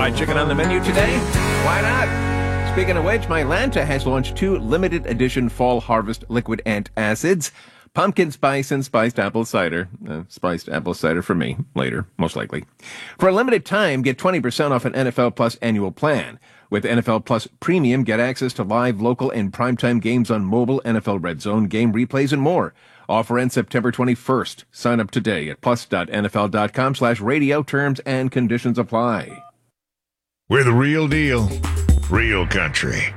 fried chicken on the menu today? Why not? Speaking of which, Mylanta has launched 2 limited edition fall harvest liquid antacids. Pumpkin spice and spiced apple cider. Spiced apple cider for me, later, most likely. For a limited time, get 20% off an NFL Plus annual plan. With NFL Plus Premium, get access to live, local, and primetime games on mobile, NFL Red Zone, game replays, and more. Offer ends September 21st. Sign up today at plus.nfl.com/radio. Terms and conditions apply. We're the real deal, real country.